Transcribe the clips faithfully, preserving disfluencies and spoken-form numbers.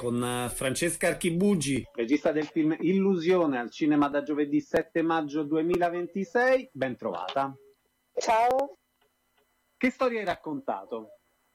con eh, Francesca Archibugi, regista del film Illusione, al cinema da giovedì sette maggio duemilaventisei. Ben trovata. Ciao. Che storia hai raccontato?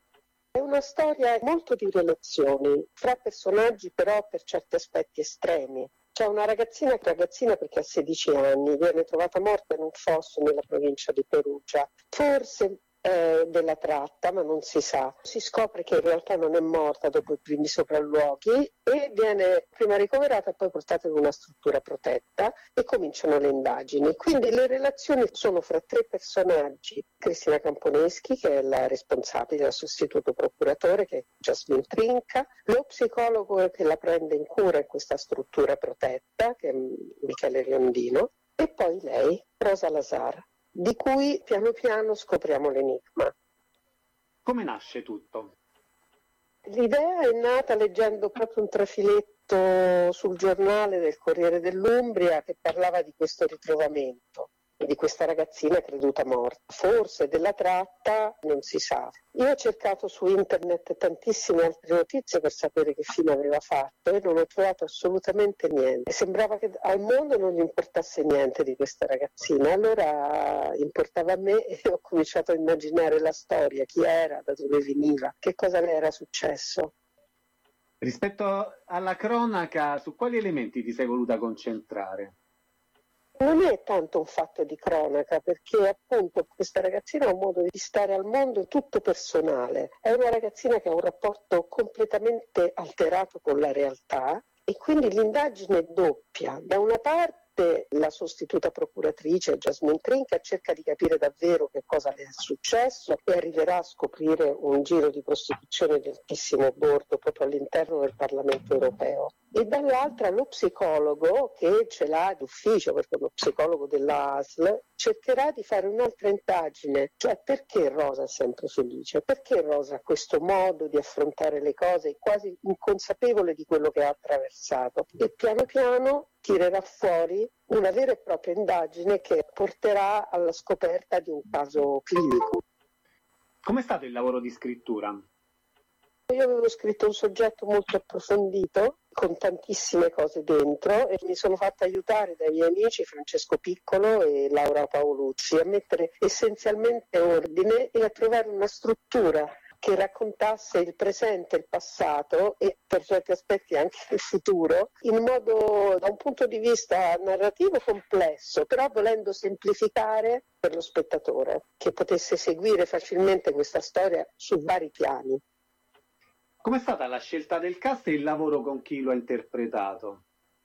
È una storia molto di relazioni, fra personaggi però per certi aspetti estremi. C'è una ragazzina, ragazzina perché ha sedici anni, viene trovata morta in un fosso nella provincia di Perugia. Forse è della tratta, ma non si sa. Si scopre che in realtà non è morta dopo i primi sopralluoghi e viene prima ricoverata e poi portata in una struttura protetta e cominciano le indagini. Quindi le relazioni sono fra tre personaggi: Cristina Camponeschi, che è la responsabile, la sostituto procuratore, che è Jasmine Trinca, lo psicologo che la prende in cura in questa struttura protetta, che è Michele Riondino, e poi lei, Rosa Lazar, di cui piano piano scopriamo l'enigma. Come nasce tutto? L'idea è nata leggendo proprio un trafiletto sul giornale del Corriere dell'Umbria che parlava di questo ritrovamento, di questa ragazzina creduta morta. Forse della tratta, non si sa. Io ho cercato su internet tantissime altre notizie per sapere che fine aveva fatto e non ho trovato assolutamente niente. Sembrava che al mondo non gli importasse niente di questa ragazzina, allora importava a me e ho cominciato a immaginare la storia, chi era, da dove veniva, che cosa le era successo. Rispetto alla cronaca, su quali elementi ti sei voluta concentrare? Non è tanto un fatto di cronaca, perché appunto questa ragazzina ha un modo di stare al mondo tutto personale. È una ragazzina che ha un rapporto completamente alterato con la realtà e quindi l'indagine è doppia. Da una parte la sostituta procuratrice Jasmine Trinca cerca di capire davvero che cosa le è successo e arriverà a scoprire un giro di prostituzione di altissimo bordo proprio all'interno del Parlamento europeo. E dall'altra lo psicologo, che ce l'ha d'ufficio perché è uno psicologo dell'A S L, cercherà di fare un'altra indagine, cioè perché Rosa è sempre felice, perché Rosa ha questo modo di affrontare le cose quasi inconsapevole di quello che ha attraversato, e piano piano tirerà fuori una vera e propria indagine che porterà alla scoperta di un caso clinico. Com'è stato il lavoro di scrittura? Io avevo scritto un soggetto molto approfondito, con tantissime cose dentro, e mi sono fatta aiutare dai miei amici Francesco Piccolo e Laura Paolucci a mettere essenzialmente ordine e a trovare una struttura che raccontasse il presente, il passato e per certi aspetti anche il futuro in modo, da un punto di vista narrativo, complesso, però volendo semplificare per lo spettatore, che potesse seguire facilmente questa storia su vari piani. Com'è stata la scelta del cast e il lavoro con chi lo ha interpretato?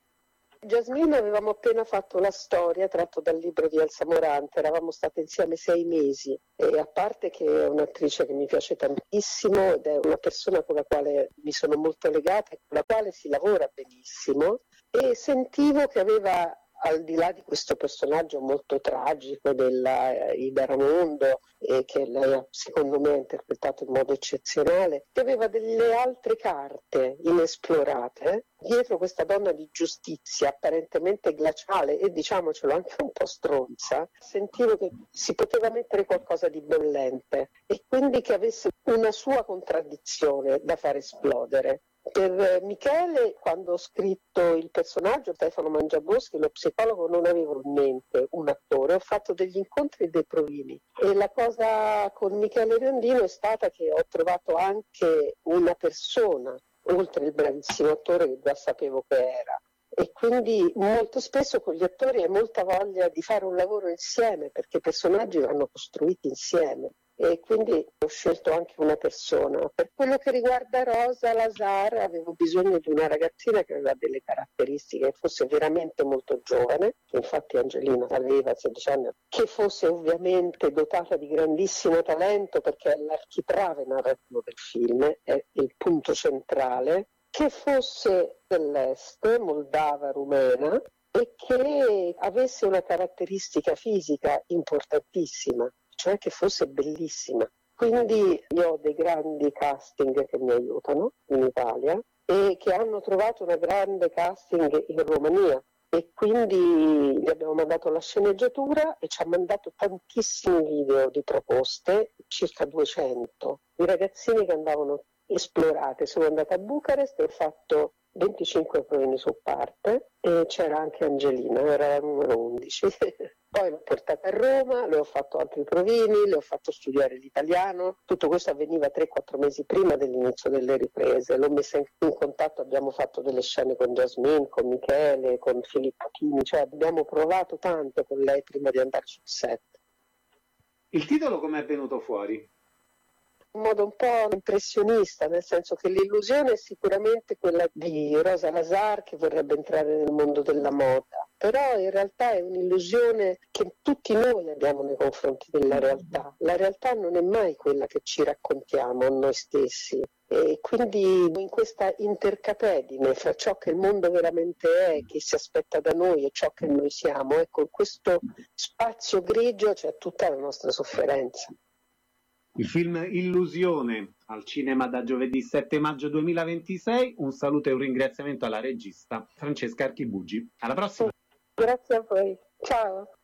Jasmine avevamo appena fatto la storia tratto dal libro di Elsa Morante, eravamo state insieme sei mesi e a parte che è un'attrice che mi piace tantissimo ed è una persona con la quale mi sono molto legata e con la quale si lavora benissimo, e sentivo che aveva, al di là di questo personaggio molto tragico della Ida Ramondo, e che lei secondo me ha interpretato in modo eccezionale, che aveva delle altre carte inesplorate dietro questa donna di giustizia apparentemente glaciale e, diciamocelo, anche un po' stronza. Sentivo che si poteva mettere qualcosa di bollente e quindi che avesse una sua contraddizione da far esplodere. Per Michele, quando ho scritto il personaggio, Stefano Mangiaboschi, lo psicologo, non avevo in mente un attore, ho fatto degli incontri e dei provini, e la cosa con Michele Riondino è stata che ho trovato anche una persona, oltre il bravissimo attore che già sapevo che era, e quindi molto spesso con gli attori hai molta voglia di fare un lavoro insieme perché i personaggi vanno costruiti insieme. E quindi ho scelto anche una persona. Per quello che riguarda Rosa Lazar avevo bisogno di una ragazzina che aveva delle caratteristiche, che fosse veramente molto giovane, che infatti Angelina aveva sedici anni, che fosse ovviamente dotata di grandissimo talento perché è l'architrave narrativo del film, è il punto centrale, che fosse dell'est, moldava, rumena, e che avesse una caratteristica fisica importantissima, cioè che fosse bellissima. Quindi io ho dei grandi casting che mi aiutano in Italia e che hanno trovato una grande casting in Romania, e quindi gli abbiamo mandato la sceneggiatura e ci ha mandato tantissimi video di proposte, circa duecento, di ragazzini che andavano esplorate. Sono andata a Bucarest e ho fatto venticinque provini su parte e c'era anche Angelina, era la numero undici. Poi l'ho portata a Roma, le ho fatto altri provini, le ho fatto studiare l'italiano. Tutto questo avveniva tre quattro mesi prima dell'inizio delle riprese. L'ho messa in, in contatto, abbiamo fatto delle scene con Jasmine, con Michele, con Filippo Chini, cioè abbiamo provato tanto con lei prima di andare sul set. Il titolo come è venuto fuori? In modo un po' impressionista, nel senso che l'illusione è sicuramente quella di Rosa Lazar che vorrebbe entrare nel mondo della moda, però in realtà è un'illusione che tutti noi abbiamo nei confronti della realtà. La realtà non è mai quella che ci raccontiamo noi stessi. E quindi in questa intercapedine fra ciò che il mondo veramente è, che si aspetta da noi e ciò che noi siamo, ecco, in questo spazio grigio c'è tutta la nostra sofferenza. Il film Illusione al cinema da giovedì sette maggio duemilaventisei. Un saluto e un ringraziamento alla regista Francesca Archibugi. Alla prossima! Grazie a voi, ciao!